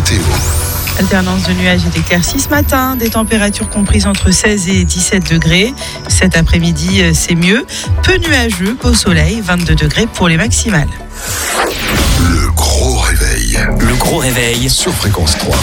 météo. Alternance de nuages et d'éclaircies ce matin, des températures comprises entre 16 et 17 degrés. Cet après-midi, c'est mieux. Peu nuageux, beau soleil, 22 degrés pour les maximales. Le gros réveil. Le gros réveil Sur Fréquence 3.